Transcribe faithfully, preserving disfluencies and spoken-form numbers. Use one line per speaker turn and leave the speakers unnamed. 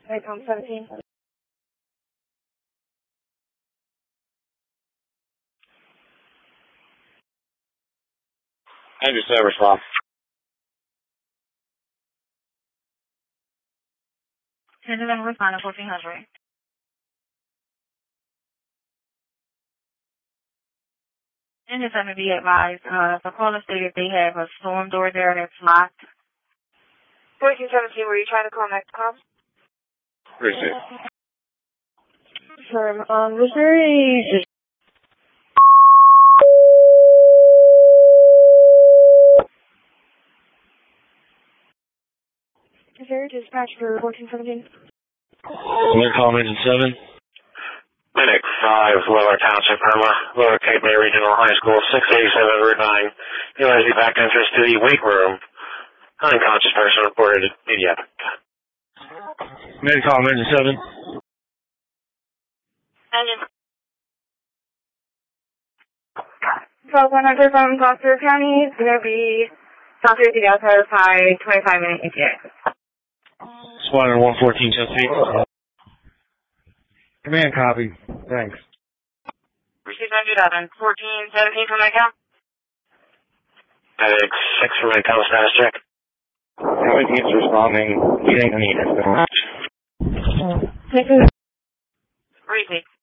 Medcom seventeen.
Andrew Service Law.
ten eleven respond to fourteen hundred. And it's going to be advised, uh, the caller stated they have a storm door there that's locked. fourteen seventeen, were you trying to call Medcom?
Receive.
Sure, um, was there a... Is there a dispatch for fourteen seventeen?
Medcom Engine seven. Medic five, Lower Township, Irma, Lower Cape May Regional High School, six eighty-seven Route nine. Utilizing back entrance to the weight room. Unconscious person reported immediate. Medcom Engine seven.
Engine. twelve one hundred from Gloucester County. It's going to be South fifty outside by twenty-five minute E T A.
Squadron one fourteen, Chesapeake.
Command copy. Thanks.
Received Andrew Dobbin. fourteen seventeen from Medcom.
Medic six from Medcom, status check.
Everything's responding. You don't need it.
Receive.